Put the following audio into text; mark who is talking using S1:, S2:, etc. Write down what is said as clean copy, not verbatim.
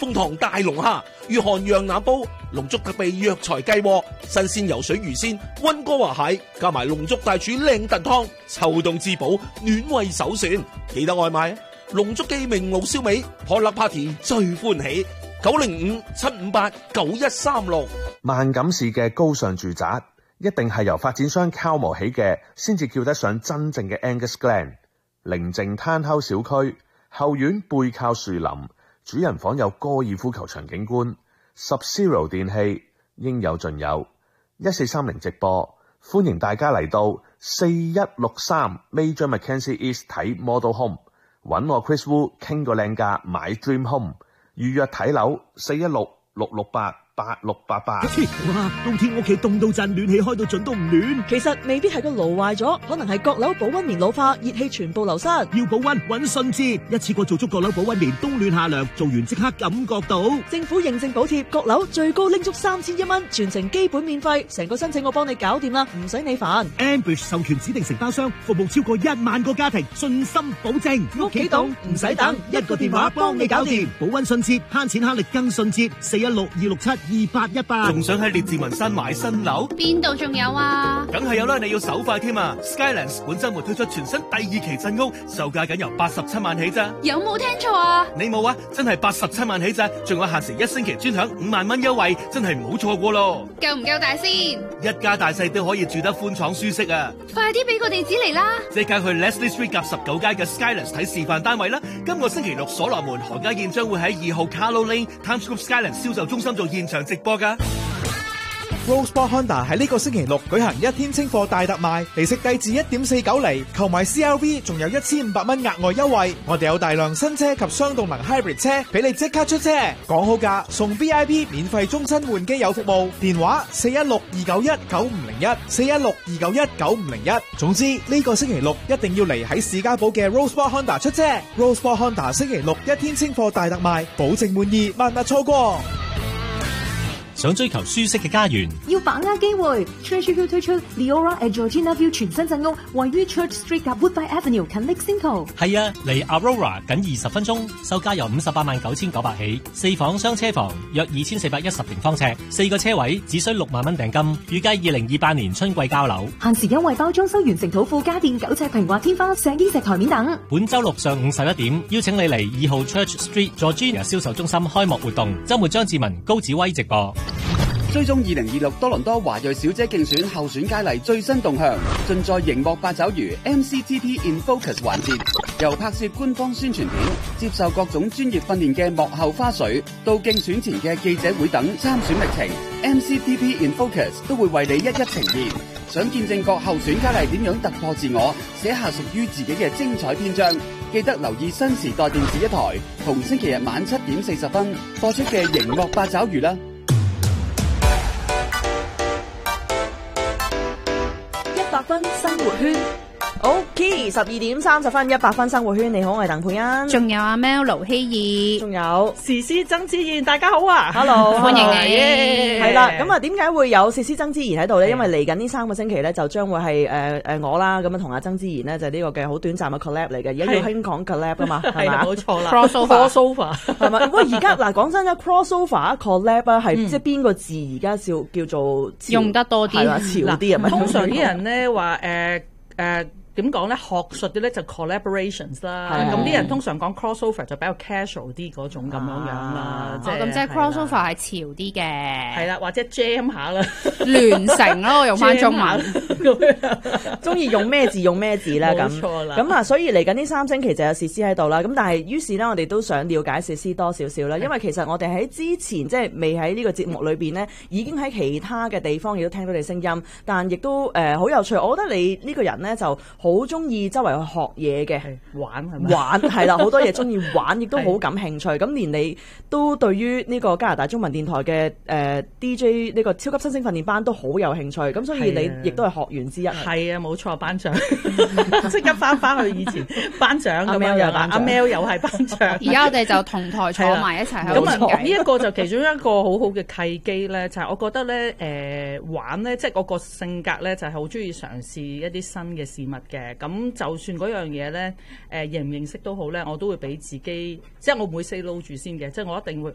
S1: 鳳塘大龍蝦、御寒羊腩煲、龍竹特備藥材雞鍋、新鮮游水魚鮮、溫哥華蟹，加埋龍竹大廚靚燉湯，秋冬之寶，暖胃首選。記得外賣啊！龍竹記名爐燒味，Potluck Party最歡喜。905-758-9136。
S2: 萬錦市嘅高尚住宅，一定係由發展商敲磨起嘅，先至叫得上真正嘅 Angus Glen。寧靜攤口小區，後院背靠樹林，主人房有高爾夫球場景觀。Sub-Zero 電器應有盡有，1430直播，歡迎大家嚟到4163 Major Mackenzie East 睇 Model Home， 揾我 Chris Wu 傾個靚價買 Dream Home， 預約睇樓416-668-8688。
S3: 哇！冬天屋企凍到震，暖氣開到盡都唔暖。
S4: 其實未必係個爐壞咗，可能係閣樓保溫棉老化，熱氣全部流失。
S3: 要保溫揾信捷，一次過做足閣樓保溫棉，冬暖夏涼，做完即刻感覺到。
S4: 政府認證補貼，閣樓最高拎足3100蚊，全程基本免費，成個申請我幫你搞掂啦，唔使你煩。
S3: Ambush 授權指定承包商，服務超過1萬個家庭，信心保證。
S4: 屋企凍唔使等，
S3: 一個電話幫你搞掂。保溫信捷，慳錢慳力更信捷。416-267-2818。
S5: 仲想喺列治文山買新樓？
S6: 邊度仲有啊？
S5: 梗係有啦，你要手快添啊 ！Skylands 本週末推出全新第2期鎮屋，售價僅由87萬起咋？
S6: 有冇聽錯啊？
S5: 你冇啊，真係87萬起咋，仲有限時1星期專享5萬蚊優惠，真係唔好錯過咯！
S6: 夠唔夠大先？
S5: 一家大細都可以住得寬敞舒適啊！
S6: 快啲俾個地址嚟啦！
S5: 即刻去 Leslie Street 夾19街嘅 Skylands 睇示範單位啦！今個星期六所羅門何家燕將會喺2號 Carlo Lane Times Square Skylands 銷售中心做現場直播㗎。
S7: Roseport Honda 喺呢個星期六舉行一天清貨大特賣，利息低至 1.49 厘，購買 CRV 仲有1500蚊額外優惠。我哋有大量新車及雙動能 Hybrid 車俾你即刻出車，講好價送 VIP 免費終身換機油服務，電話416-291-9501 416-291-9501。總之呢個星期六一定要嚟喺士嘉堡嘅 Roseport Honda 出車。Roseport Honda 星期六一天清貨大特賣，保證滿意，萬勿錯過。
S8: 想追求舒適嘅家園，
S9: 要把握機會。Treasure View 推出 Leora at Georgina View 全新鎮屋，位於 Church Street 及 Woodbine Avenue 近 Lexington。
S8: 係啊，離 Aurora 僅20分鐘，售價由589900起，4房雙車房，約2410平方尺，4個車位，只需6萬蚊訂金，預計2028年春季交樓。
S9: 限時優惠包裝修完成土庫家電9尺平滑天花、石英石台面等。
S8: 本週六上午11點，邀請你嚟2號 Church Street Georgina 銷售中心開幕活動，週末張志文、高子威直播。
S10: 追蹤2026多倫多華裔小姐競選候選佳麗最新動向，盡在熒幕八爪魚 MCTP in Focus 環節，由拍攝官方宣傳片、接受各種專業訓練嘅幕後花絮，到競選前嘅記者會等參選歷程 ，MCTP in Focus 都會為你一一呈現。想見證各候選佳麗點樣突破自我，寫下屬於自己嘅精彩篇章，記得留意新時代電視一台，同星期日晚7點40分播出嘅熒幕八爪魚啦。
S4: 100分生活圈。OK， 12點30分，100分生活圈，你好，我係鄧佩欣，
S6: 仲有阿 Mel 盧希兒，
S4: 仲有
S11: 時師曾之賢，大家好啊
S4: ，Hello，
S6: 歡迎你，
S4: 係啦，咁啊，點解會有時師曾之賢喺度咧？因為嚟緊呢3個星期咧，就將會係我啦，咁樣同阿曾之賢咧，就呢個嘅好短暫嘅 collab 嚟嘅，而家要興講 collab 噶嘛，係嘛，
S11: 冇錯啦
S4: ，crossover 係咪？喂，而家嗱，講真啦 ，crossover collab 啊，係即係邊個字而家叫做
S6: 用得多啲，
S4: 係啦，潮啲係咪？
S11: 通常啲人咧話點講咧？學術啲咧就 collaborations 啦，咁啲人通常講 crossover 就比較 casual 啲嗰種咁樣啦，
S6: 咁即係 crossover 係潮啲嘅，
S11: 係啦，或者 jam 下啦，
S6: 聯成咯，我用翻中文，
S4: 中意用咩字用咩字啦，咁
S11: 冇錯啦。
S4: 咁啊，所以嚟緊呢3星期就有薛詩喺度啦。咁但係於是咧，我哋都想了解薛詩多少少啦，因為其實我哋喺之前即係未喺呢個節目裏邊呢，已經喺其他嘅地方亦都聽到你聲音，但亦都好有趣。我覺得你呢個人呢就好中意周圍去學嘢嘅，
S11: 玩係咪？
S4: 玩係啦，好多嘢中意玩，亦都好感興趣。咁連你都對於呢個加拿大中文電台嘅DJ 呢個超級新星訓練班都好有興趣。咁所以你亦都係學員之一。
S11: 係啊，冇錯，班長即刻翻去以前班長咁樣樣啦。阿 Mel 又係班長。
S6: 而家我哋就同台坐埋一齊喺度傾偈。
S11: 呢一個就其中一個好好嘅契機咧，就係我覺得咧玩咧，即係我個性格咧就係好中意嘗試一啲新嘅事物嘅。咁就算嗰樣嘢咧，認唔認識都好咧，我都會俾自己，即係我唔會 say no 住先嘅，即係我一定會